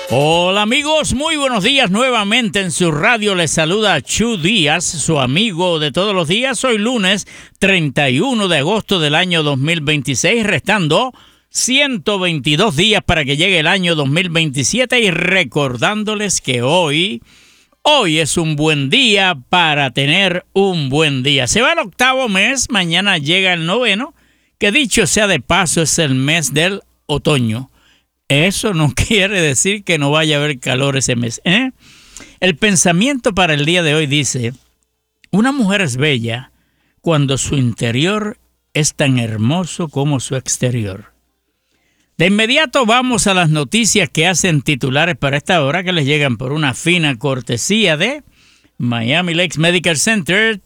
Hola amigos, muy buenos días nuevamente en su radio. Les saluda Chu Díaz, su amigo de todos los días. Hoy lunes 31 de agosto del año 2026, restando 122 días para que llegue el año 2027 y recordándoles que hoy es un buen día para tener un buen día. Se va el octavo mes, mañana llega el noveno, que dicho sea de paso es el mes del otoño. Eso no quiere decir que no vaya a haber calor ese mes, ¿eh? El pensamiento para el día de hoy dice: una mujer es bella cuando su interior es tan hermoso como su exterior. De inmediato vamos a las noticias que hacen titulares para esta hora, que les llegan por una fina cortesía de Miami Lakes Medical Center,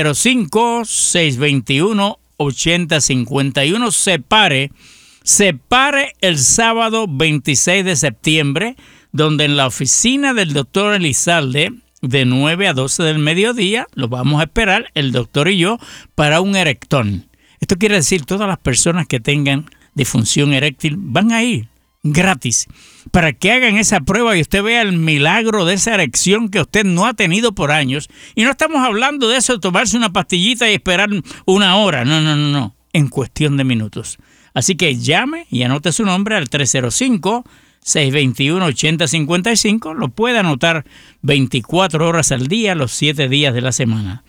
305-621-8051. Separe el sábado 26 de septiembre, donde en la oficina del doctor Elizalde, de 9 a 12 del mediodía, lo vamos a esperar, el doctor y yo, para un erectón. Esto quiere decir, todas las personas que tengan disfunción eréctil van a ir gratis para que hagan esa prueba y usted vea el milagro de esa erección que usted no ha tenido por años. Y no estamos hablando de eso, de tomarse una pastillita y esperar una hora. No. En cuestión de minutos. Así que llame y anote su nombre al 305-621-8055. Lo puede anotar 24 horas al día, los 7 días de la semana.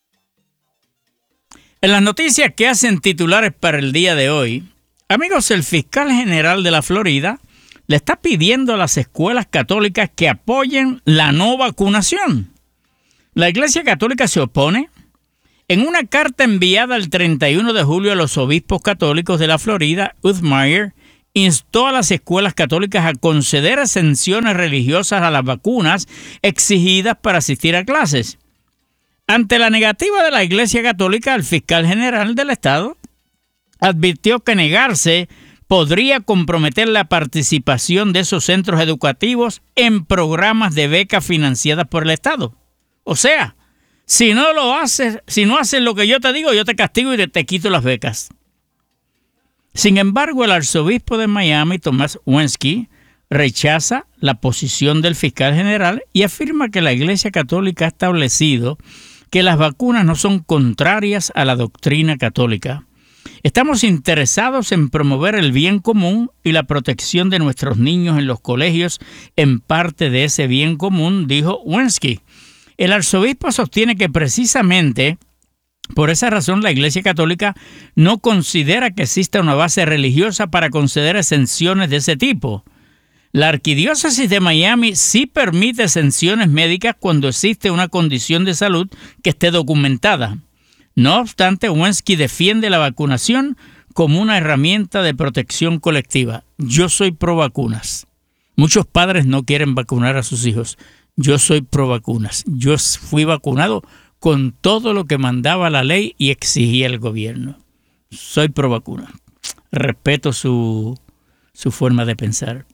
En las noticias que hacen titulares para el día de hoy, amigos, el fiscal general de la Florida le está pidiendo a las escuelas católicas que apoyen la no vacunación. La Iglesia Católica se opone. En una carta enviada el 31 de julio a los obispos católicos de la Florida, Uthmire instó a las escuelas católicas a conceder exenciones religiosas a las vacunas exigidas para asistir a clases. Ante la negativa de la Iglesia Católica, el fiscal general del Estado advirtió que negarse podría comprometer la participación de esos centros educativos en programas de becas financiadas por el Estado. O sea, si no haces lo que yo te digo, yo te castigo y te quito las becas. Sin embargo, el arzobispo de Miami, Thomas Wensky, rechaza la posición del fiscal general y afirma que la Iglesia Católica ha establecido que las vacunas no son contrarias a la doctrina católica. Estamos interesados en promover el bien común y la protección de nuestros niños en los colegios en parte de ese bien común, dijo Wensky. El arzobispo sostiene que precisamente por esa razón la Iglesia Católica no considera que exista una base religiosa para conceder exenciones de ese tipo. La Arquidiócesis de Miami sí permite exenciones médicas cuando existe una condición de salud que esté documentada. No obstante, Wensky defiende la vacunación como una herramienta de protección colectiva. Yo soy pro vacunas. Muchos padres no quieren vacunar a sus hijos. Yo soy pro vacunas. Yo fui vacunado con todo lo que mandaba la ley y exigía el gobierno. Soy pro vacuna. Respeto su forma de pensar.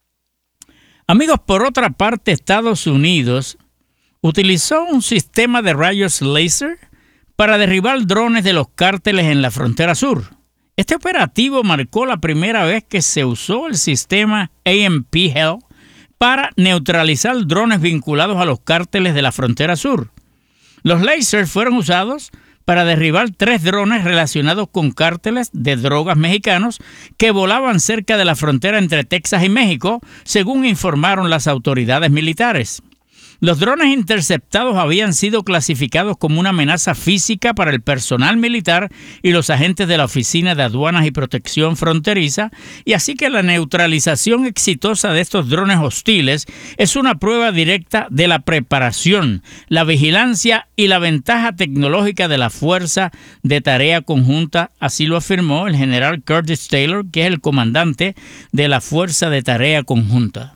Amigos, por otra parte, Estados Unidos utilizó un sistema de rayos láser para derribar drones de los cárteles en la frontera sur. Este operativo marcó la primera vez que se usó el sistema AMP-HEL para neutralizar drones vinculados a los cárteles de la frontera sur. Los lasers fueron usados para derribar 3 drones relacionados con cárteles de drogas mexicanos que volaban cerca de la frontera entre Texas y México, según informaron las autoridades militares. Los drones interceptados habían sido clasificados como una amenaza física para el personal militar y los agentes de la Oficina de Aduanas y Protección Fronteriza, y así que la neutralización exitosa de estos drones hostiles es una prueba directa de la preparación, la vigilancia y la ventaja tecnológica de la Fuerza de Tarea Conjunta, así lo afirmó el general Curtis Taylor, que es el comandante de la Fuerza de Tarea Conjunta.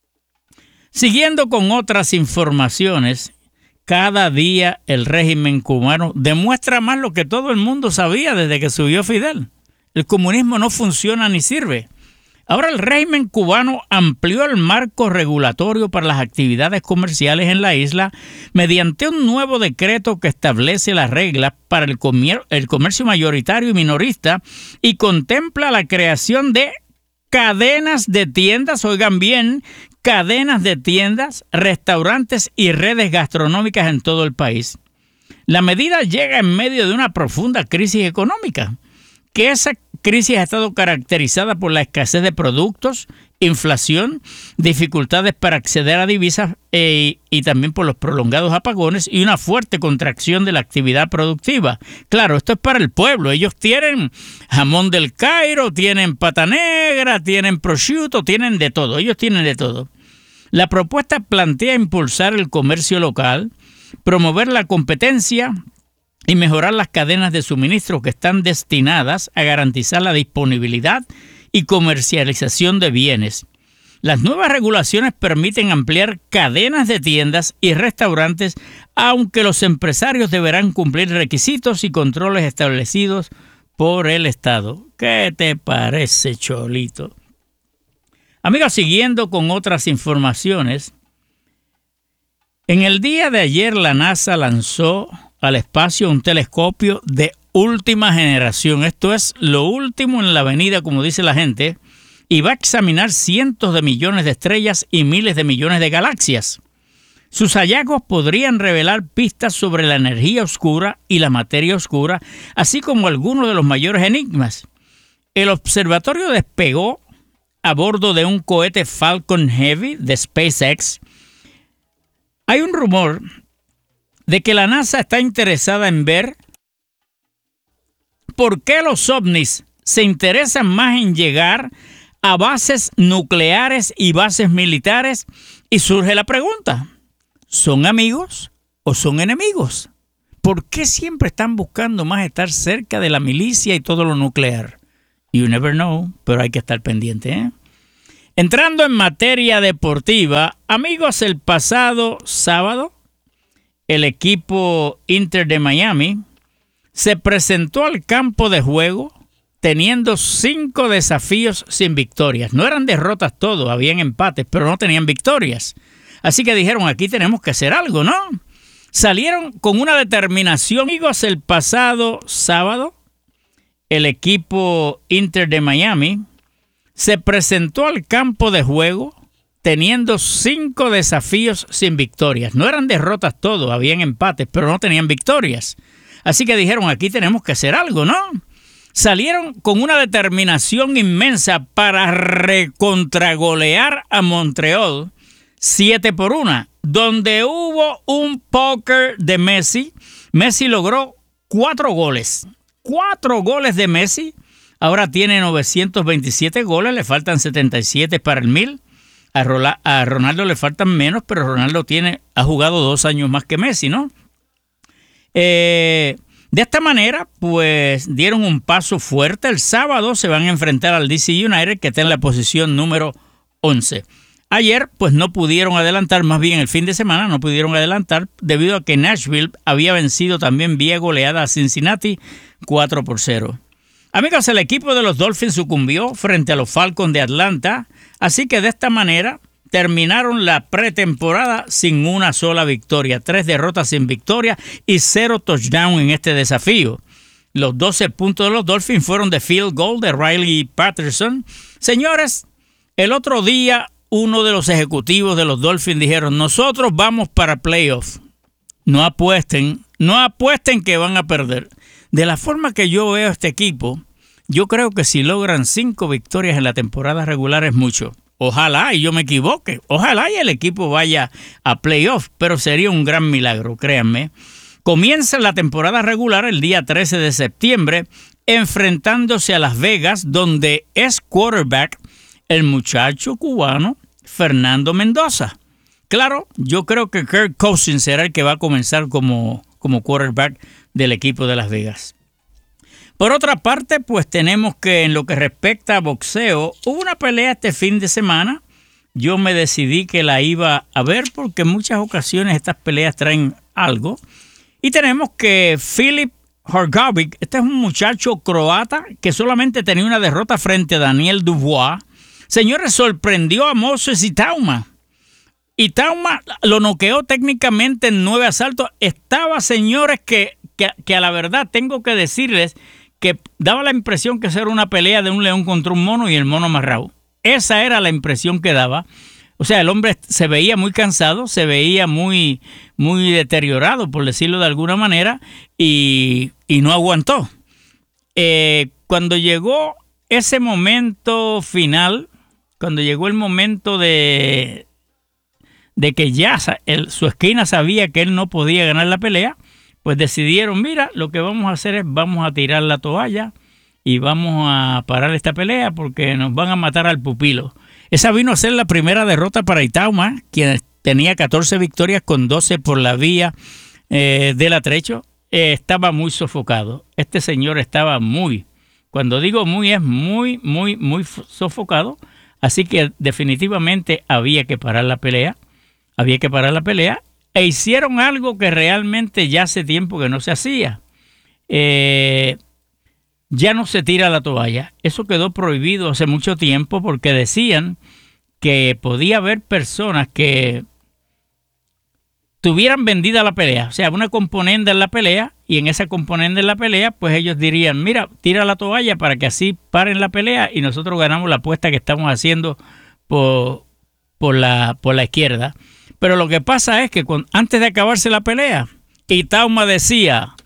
Siguiendo con otras informaciones, cada día el régimen cubano demuestra más lo que todo el mundo sabía desde que subió Fidel. El comunismo no funciona ni sirve. Ahora el régimen cubano amplió el marco regulatorio para las actividades comerciales en la isla mediante un nuevo decreto que establece las reglas para el comercio mayoritario y minorista y contempla la creación de cadenas de tiendas, oigan bien, cadenas de tiendas, restaurantes y redes gastronómicas en todo el país. La medida llega en medio de una profunda crisis económica, que esa crisis ha estado caracterizada por la escasez de productos, inflación, dificultades para acceder a divisas y también por los prolongados apagones y una fuerte contracción de la actividad productiva. Claro, esto es para el pueblo. Ellos tienen jamón del Cairo, tienen pata negra, tienen prosciutto, tienen de todo. Ellos tienen de todo. La propuesta plantea impulsar el comercio local, promover la competencia y mejorar las cadenas de suministro que están destinadas a garantizar la disponibilidad y comercialización de bienes. Las nuevas regulaciones permiten ampliar cadenas de tiendas y restaurantes, aunque los empresarios deberán cumplir requisitos y controles establecidos por el Estado. ¿Qué te parece, Cholito? Amigos, siguiendo con otras informaciones, en el día de ayer la NASA lanzó al espacio un telescopio de última generación. Esto es lo último en la avenida, como dice la gente, y va a examinar cientos de millones de estrellas y miles de millones de galaxias. Sus hallazgos podrían revelar pistas sobre la energía oscura y la materia oscura, así como algunos de los mayores enigmas. El observatorio despegó a bordo de un cohete Falcon Heavy de SpaceX. Hay un rumor de que la NASA está interesada en ver por qué los ovnis se interesan más en llegar a bases nucleares y bases militares, y surge la pregunta: ¿son amigos o son enemigos? ¿Por qué siempre están buscando más estar cerca de la milicia y todo lo nuclear? You never know, pero hay que estar pendiente, ¿eh? Entrando en materia deportiva, amigos, el pasado sábado, el equipo Inter de Miami se presentó al campo de juego teniendo 5 desafíos sin victorias. No eran derrotas todos, habían empates, pero no tenían victorias. Así que dijeron, aquí tenemos que hacer algo, ¿no? Salieron con una determinación. Amigos, el pasado sábado, el equipo Inter de Miami se presentó al campo de juego teniendo 5 desafíos sin victorias. No eran derrotas todos, habían empates, pero no tenían victorias. Así que dijeron, aquí tenemos que hacer algo, ¿no? Salieron con una determinación inmensa para recontragolear a Montreal 7-1, donde hubo un póker de Messi. Messi logró 4 goles. 4 goles de Messi. Ahora tiene 927 goles, le faltan 77 para el 1000. A Ronaldo le faltan menos, pero Ronaldo ha jugado 2 años más que Messi, ¿no? De esta manera, pues dieron un paso fuerte. El sábado se van a enfrentar al DC United, que está en la posición número 11. Ayer, pues no pudieron adelantar, más bien el fin de semana no pudieron adelantar, debido a que Nashville había vencido también vía goleada a Cincinnati 4-0. Amigos, el equipo de los Dolphins sucumbió frente a los Falcons de Atlanta, así que de esta manera terminaron la pretemporada sin una sola victoria, 3 derrotas sin victoria y 0 touchdown en este desafío. Los 12 puntos de los Dolphins fueron de field goal de Riley Patterson. Señores, el otro día uno de los ejecutivos de los Dolphins dijeron, nosotros vamos para playoff. No apuesten que van a perder. De la forma que yo veo este equipo, yo creo que si logran 5 victorias en la temporada regular es mucho. Ojalá y yo me equivoque. Ojalá y el equipo vaya a playoff, pero sería un gran milagro, créanme. Comienza la temporada regular el día 13 de septiembre, enfrentándose a Las Vegas, donde es quarterback el muchacho cubano Fernando Mendoza. Claro, yo creo que Kirk Cousins será el que va a comenzar como quarterback del equipo de Las Vegas. Por otra parte, pues tenemos que en lo que respecta a boxeo, hubo una pelea este fin de semana. Yo me decidí que la iba a ver porque en muchas ocasiones estas peleas traen algo. Y tenemos que Filip Hrgović, este es un muchacho croata que solamente tenía una derrota frente a Daniel Dubois. Señores, sorprendió a Moses Itauma. Itauma lo noqueó técnicamente en 9 asaltos. Estaba, señores, que a la verdad tengo que decirles que daba la impresión que era una pelea de un león contra un mono y el mono amarrado. Esa era la impresión que daba. O sea, el hombre se veía muy cansado, se veía muy, muy deteriorado, por decirlo de alguna manera, y no aguantó. Cuando llegó ese momento final, cuando llegó el momento de que ya su esquina sabía que él no podía ganar la pelea, pues decidieron, mira, lo que vamos a hacer es vamos a tirar la toalla y vamos a parar esta pelea porque nos van a matar al pupilo. Esa vino a ser la primera derrota para Itauma, quien tenía 14 victorias con 12 por la vía del atrecho. Estaba muy sofocado. Este señor estaba muy, cuando digo muy, es muy, muy, muy sofocado. Así que definitivamente había que parar la pelea. Había que parar la pelea. E hicieron algo que realmente ya hace tiempo que no se hacía. Ya no se tira la toalla. Eso quedó prohibido hace mucho tiempo porque decían que podía haber personas que tuvieran vendida la pelea, o sea, una componenda en la pelea, y en esa componenda en la pelea, pues ellos dirían, mira, tira la toalla para que así paren la pelea y nosotros ganamos la apuesta que estamos haciendo por la izquierda. Pero lo que pasa es que antes de acabarse la pelea, Itauma decía,